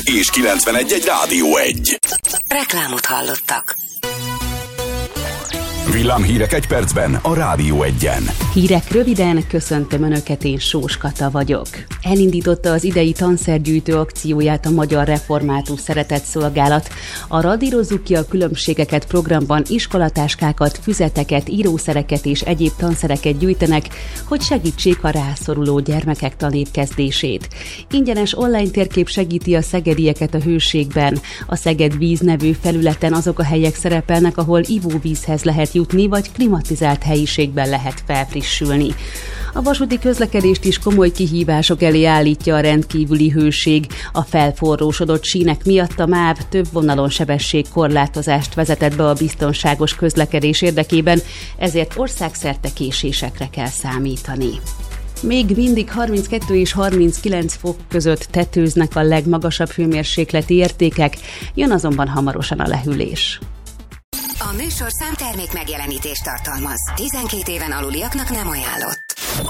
és 91.1 Rádió 1. Reklámot hallottak. Villámhírek egy percben a Rádió 1-en. Hírek röviden, köszöntöm Önöket, én Sós Kata vagyok. Elindította az idei tanszergyűjtő akcióját a Magyar Református Szeretetszolgálat. A Radírozzuk ki a különbségeket programban iskolatáskákat, füzeteket, írószereket és egyéb tanszereket gyűjtenek, hogy segítsék a rászoruló gyermekek tanévkezdését. Ingyenes online térkép segíti a szegedieket a hőségben. A Szeged Víz nevű felületen azok a helyek szerepelnek, ahol ivóvízhez lehet jutni, vagy klimatizált helyiségben lehet felfrissülni. A vasúti közlekedést is komoly kihívások elé állítja a rendkívüli hőség. A felforrósodott sínek miatt a MÁV több vonalon sebességkorlátozást vezetett be a biztonságos közlekedés érdekében, ezért országszerte késésekre kell számítani. Még mindig 32 és 39 fok között tetőznek a legmagasabb hőmérsékleti értékek, jön azonban hamarosan a lehűlés. A műsorszám termék megjelenítést tartalmaz. 12 éven aluliaknak nem ajánlott.